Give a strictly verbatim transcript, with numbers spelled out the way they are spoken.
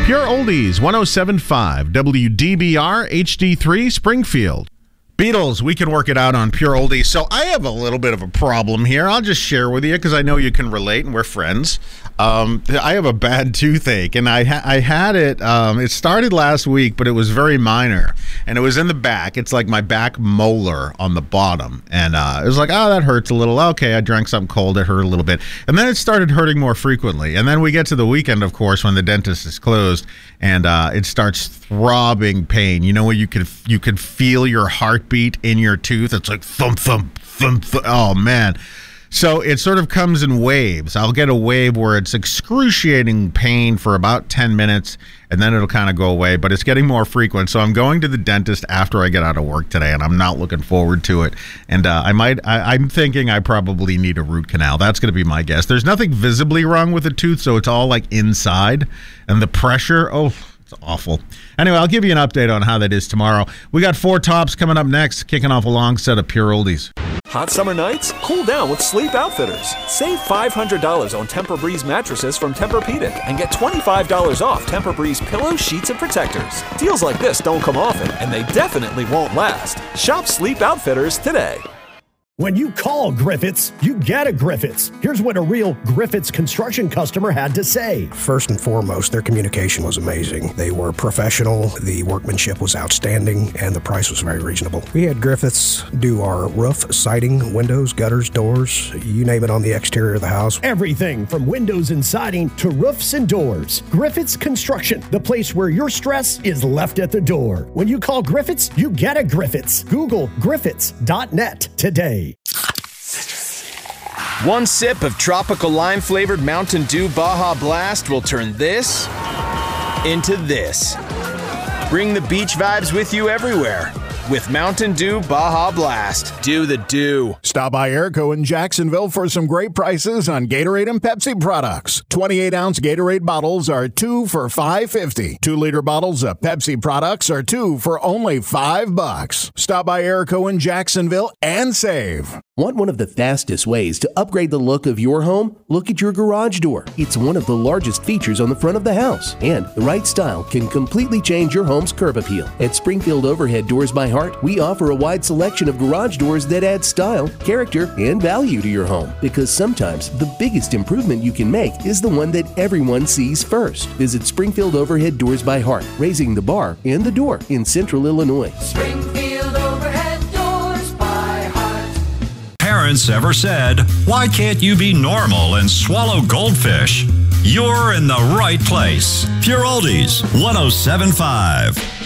Pure Oldies, one oh seven point five, W D B R, H D three, Springfield. Beatles, we can work it out on Pure Oldies. So I have a little bit of a problem here. I'll just share with you because I know you can relate and we're friends. Um, I have a bad toothache, and I ha- I had it. Um, it started last week, but it was very minor, and it was in the back. It's like my back molar on the bottom, and uh, it was like, oh, that hurts a little. Okay, I drank something cold. It hurt a little bit, and then it started hurting more frequently. And then we get to the weekend, of course, when the dentist is closed, and uh, it starts throbbing pain. You know, where you could you could feel your heartbeat in your tooth. It's like thump thump thump. thump. Oh man. So it sort of comes in waves. I'll get a wave where it's excruciating pain for about ten minutes, and then it'll kind of go away, but it's getting more frequent. So I'm going to the dentist after I get out of work today, and I'm not looking forward to it. And uh, I might, I, I'm thinking I probably need a root canal. That's going to be my guess. There's nothing visibly wrong with the tooth, so it's all like inside. And the pressure, oh, it's awful. Anyway, I'll give you an update on how that is tomorrow. We got Four Tops coming up next, kicking off a long set of Pure Oldies. Hot summer nights? Cool down with Sleep Outfitters. Save five hundred dollars on Tempur-Breeze mattresses from Tempur-Pedic and get twenty-five dollars off Tempur-Breeze pillows, sheets, and protectors. Deals like this don't come often, and they definitely won't last. Shop Sleep Outfitters today. When you call Griffiths, you get a Griffiths. Here's what a real Griffiths construction customer had to say. First and foremost, their communication was amazing. They were professional, the workmanship was outstanding, and the price was very reasonable. We had Griffiths do our roof, siding, windows, gutters, doors, you name it on the exterior of the house. Everything from windows and siding to roofs and doors. Griffiths Construction, the place where your stress is left at the door. When you call Griffiths, you get a Griffiths. Google griffiths dot net today. One sip of tropical lime-flavored Mountain Dew Baja Blast will turn this into this. Bring the beach vibes with you everywhere with Mountain Dew Baja Blast. Do the do. Stop by Airco in Jacksonville for some great prices on Gatorade and Pepsi products. twenty-eight ounce Gatorade bottles are two for five fifty. Two liter bottles of Pepsi products are two for only five bucks. Stop by Airco in Jacksonville and save. Want one of the fastest ways to upgrade the look of your home? Look at your garage door. It's one of the largest features on the front of the house, and the right style can completely change your home's curb appeal. At Springfield Overhead Doors by Heart, we offer a wide selection of garage doors that add style, character, and value to your home. Because sometimes the biggest improvement you can make is the one that everyone sees first. Visit Springfield Overhead Doors by Heart, raising the bar and the door in Central Illinois. Springfield Overhead Doors by Heart. Parents ever said, why can't you be normal and swallow goldfish? You're in the right place. Pure Oldies, one oh seven point five.